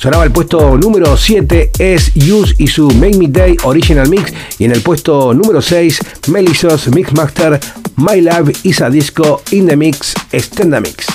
Sonaba el puesto número 7 es Use y su Make Me Day Original Mix, y en el puesto número 6 Melissos Mixmaster My Life is a Disco in the Mix Extenda Mix.